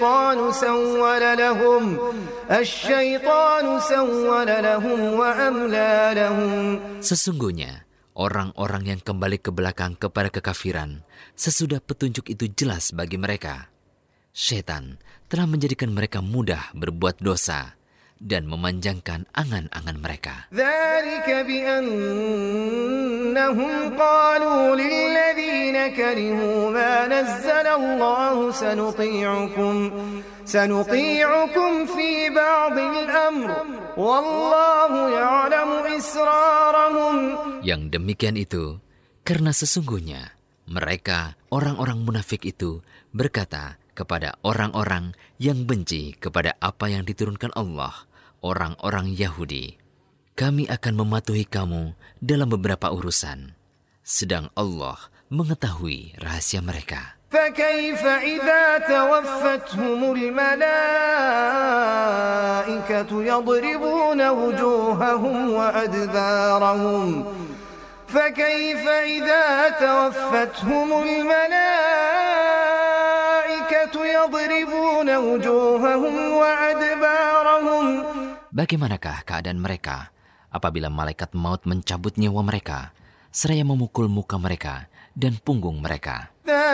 Sesungguhnya orang-orang yang kembali ke belakang kepada kekafiran sesudah petunjuk itu jelas bagi mereka. Syaitan telah menjadikan mereka mudah berbuat dosa dan memanjangkan angan-angan mereka. Dzalika biannahum qalu lilladzina karihu ma nazzala Allah sanuti'ukum fi ba'dil amr wallahu ya'lamu israrahum. Yang demikian itu karena sesungguhnya mereka orang-orang munafik itu berkata kepada orang-orang yang benci kepada apa yang diturunkan Allah, orang-orang Yahudi, kami akan mematuhi kamu dalam beberapa urusan, sedang Allah mengetahui rahasia mereka. فَكَيْفَ إِذَا تَوَفَّتْهُمُ الْمَلَائِكَةُ يَضْرِبُونَ وُجُوهَهُمْ وَأَدْبَارَهُمْ فَكَيْفَ إِذَا تَوَفَّتْهُمُ الْمَلَائِكَةُ يَضْرِبُونَ وُجُوهَهُمْ وَأَدْبَارَهُمْ. Bagaimanakah keadaan mereka apabila malaikat maut mencabut nyawa mereka seraya memukul muka mereka dan punggung mereka?